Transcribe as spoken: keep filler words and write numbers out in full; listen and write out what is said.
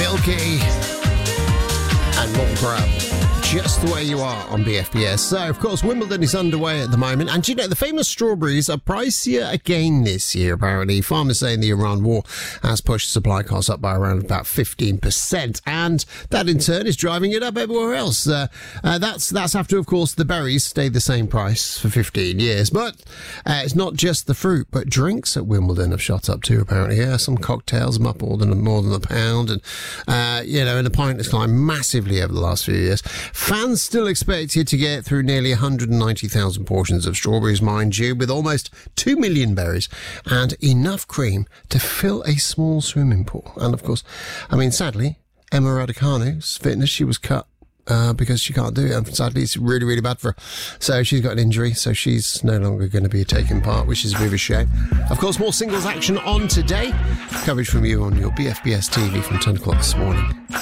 Milky and Morgan Crab. Just the way you are on B F B S. So, of course, Wimbledon is underway at the moment. And, you know, the famous strawberries are pricier again this year, apparently. Farmers saying the Iran war has pushed supply costs up by around about fifteen percent. And that, in turn, is driving it up everywhere else. Uh, uh, that's that's after, of course, the berries stayed the same price for fifteen years. But uh, it's not just the fruit, but drinks at Wimbledon have shot up too, apparently. Yeah, some cocktails are up more than, more than a pound. And, uh, you know, and the pint has climbed massively over the last few years. Fans still expected to get through nearly one hundred ninety thousand portions of strawberries, mind you, with almost two million berries and enough cream to fill a small swimming pool. And, of course, I mean, sadly, Emma Raducanu's fitness, she was cut uh, because she can't do it. And sadly, it's really, really bad for her. So she's got an injury, so she's no longer going to be taking part, which is a bit of a shame. Of course, more singles action on today. Coverage from you on your B F B S T V from ten o'clock this morning.